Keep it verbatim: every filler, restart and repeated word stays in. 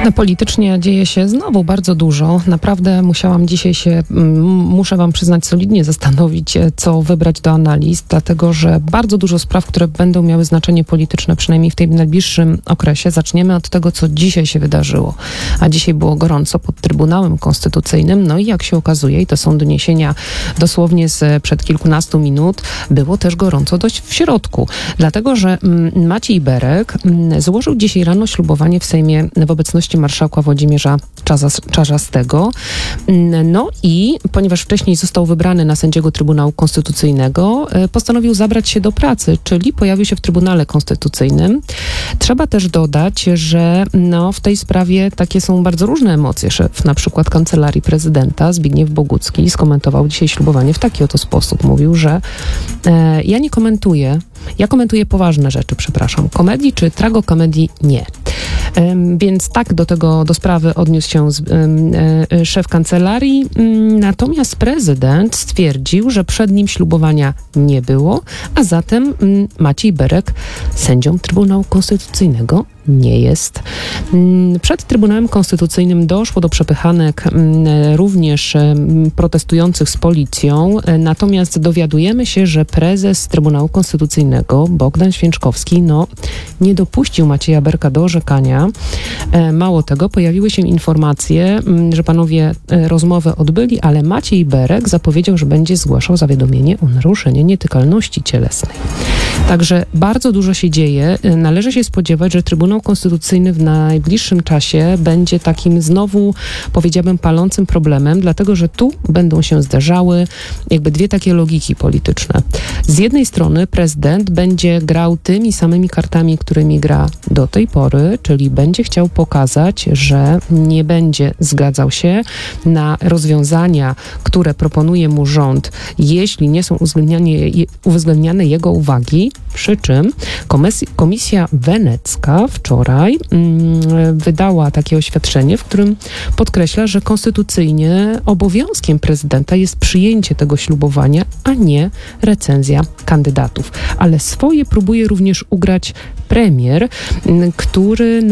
No, politycznie dzieje się znowu bardzo dużo. Naprawdę musiałam dzisiaj się, m, muszę wam przyznać, solidnie zastanowić, co wybrać do analiz, dlatego że bardzo dużo spraw, które będą miały znaczenie polityczne, przynajmniej w tym najbliższym okresie. Zaczniemy od tego, co dzisiaj się wydarzyło. A dzisiaj było gorąco pod Trybunałem Konstytucyjnym. No i jak się okazuje, i to są doniesienia dosłownie z przed kilkunastu minut, było też gorąco dość w środku. Dlatego, że m, Maciej Berek m, złożył dzisiaj rano ślubowanie w Sejmie w obecności marszałka Włodzimierza Czarzastego. No i ponieważ wcześniej został wybrany na sędziego Trybunału Konstytucyjnego, postanowił zabrać się do pracy, czyli pojawił się w Trybunale Konstytucyjnym. Trzeba też dodać, że no, w tej sprawie takie są bardzo różne emocje. Szef na przykład Kancelarii Prezydenta Zbigniew Bogucki skomentował dzisiaj ślubowanie w taki oto sposób. Mówił, że e, ja nie komentuję, ja komentuję poważne rzeczy, przepraszam. Komedii czy tragokomedii nie. Więc tak do tego, do sprawy odniósł się z, e, szef kancelarii. Natomiast prezydent stwierdził, że przed nim ślubowania nie było, a zatem m, Maciej Berek sędzią Trybunału Konstytucyjnego nie jest. Przed Trybunałem Konstytucyjnym doszło do przepychanek również protestujących z policją, natomiast dowiadujemy się, że prezes Trybunału Konstytucyjnego Bogdan Święczkowski no, nie dopuścił Macieja Berka do orzekania. Mało tego, pojawiły się informacje, że panowie rozmowę odbyli, ale Maciej Berek zapowiedział, że będzie zgłaszał zawiadomienie o naruszenie nietykalności cielesnej. Także bardzo dużo się dzieje. Należy się spodziewać, że Trybunał Konstytucyjny w najbliższym czasie będzie takim znowu, powiedziałabym, palącym problemem, dlatego że tu będą się zderzały jakby dwie takie logiki polityczne. Z jednej strony prezydent będzie grał tymi samymi kartami, którymi gra do tej pory, czyli będzie chciał pokazać, że nie będzie zgadzał się na rozwiązania, które proponuje mu rząd, jeśli nie są uwzględniane, uwzględniane jego uwagi, przy czym komisja, komisja wenecka wczoraj mm, wydała takie oświadczenie, w którym podkreśla, że konstytucyjnie obowiązkiem prezydenta jest przyjęcie tego ślubowania, a nie recenzja kandydatów. Ale swoje próbuje również ugrać premier, który